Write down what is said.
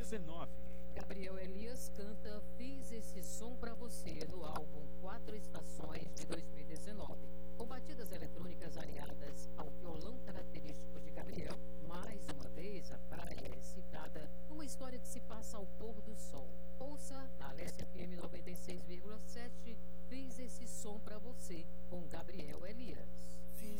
2019. Gabriel Elias canta Fiz Esse Som Pra Você no álbum 4 Estações de 2019, com batidas eletrônicas aliadas ao violão tradicional.